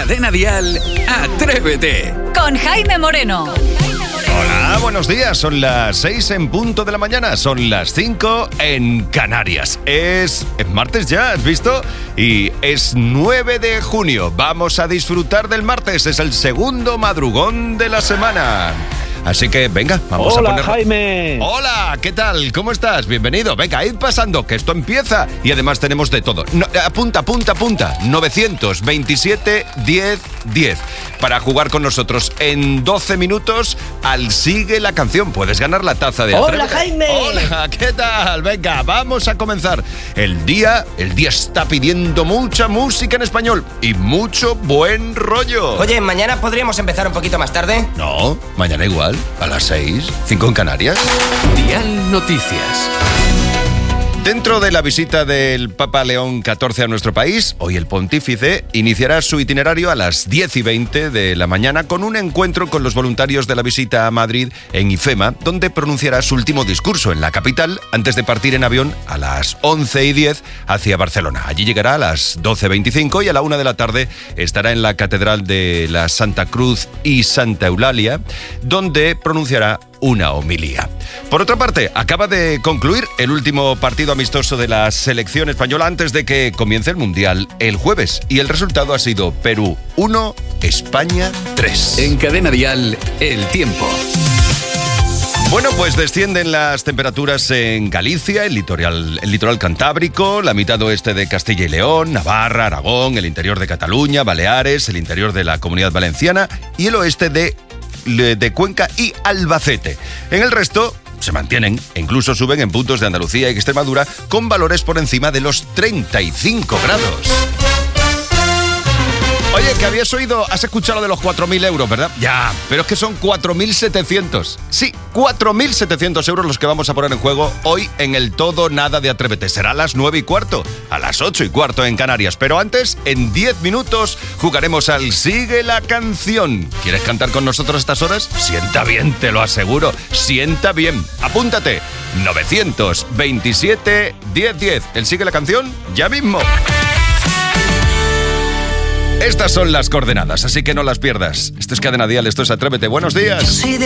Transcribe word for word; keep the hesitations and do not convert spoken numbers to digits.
Cadena Dial, Atrévete. Con Jaime Moreno. Hola, buenos días. Son las seis en punto de la mañana. Son las cinco en Canarias. Es, es martes ya, ¿has visto? Y es nueve de junio. Vamos a disfrutar del martes. Es el segundo madrugón de la semana. Así que venga, vamos Hola, a poner... Jaime. Hola, ¿qué tal? ¿Cómo estás? Bienvenido. Venga, id pasando, que esto empieza. Y además tenemos de todo. No, apunta, apunta, apunta. novecientos veintisiete diez diez. Para jugar con nosotros en doce minutos al Sigue la Canción. Puedes ganar la taza de Hola, Atrévete. Jaime. Hola, ¿qué tal? Venga, vamos a comenzar. El día, el día está pidiendo mucha música en español y mucho buen rollo. Oye, ¿mañana podríamos empezar un poquito más tarde? No, mañana igual. A las seis, cinco en Canarias. Dial Noticias. Dentro de la visita del Papa León catorce a nuestro país, hoy el pontífice iniciará su itinerario a las diez y veinte de la mañana con un encuentro con los voluntarios de la visita a Madrid en IFEMA, donde pronunciará su último discurso en la capital antes de partir en avión a las once y diez hacia Barcelona. Allí llegará a las doce veinticinco y a la una de la tarde estará en la Catedral de la Santa Cruz y Santa Eulalia, donde pronunciará una homilía. Por otra parte, acaba de concluir el último partido amistoso de la selección española antes de que comience el Mundial el jueves. Y el resultado ha sido Perú uno, España tres. En Cadena Dial, el tiempo. Bueno, pues descienden las temperaturas en Galicia, el litoral, el litoral cantábrico, la mitad oeste de Castilla y León, Navarra, Aragón, el interior de Cataluña, Baleares, el interior de la Comunidad Valenciana y el oeste de de Cuenca y Albacete. En el resto se mantienen e incluso suben en puntos de Andalucía y Extremadura con valores por encima de los treinta y cinco grados. Oye, que habías oído, has escuchado lo de los cuatro mil euros, ¿verdad? Ya, pero es que son cuatro mil setecientos. Sí, cuatro mil setecientos euros los que vamos a poner en juego hoy en el Todo Nada de Atrévete. Será a las nueve y cuarto, a las ocho y cuarto en Canarias. Pero antes, en diez minutos, jugaremos al Sigue la Canción. ¿Quieres cantar con nosotros a estas horas? Sienta bien, te lo aseguro. Sienta bien. Apúntate. novecientos veintisiete diez diez. El Sigue la Canción ya mismo. Estas son las coordenadas, así que no las pierdas. Esto es Cadena Dial, esto es Atrévete. Buenos días.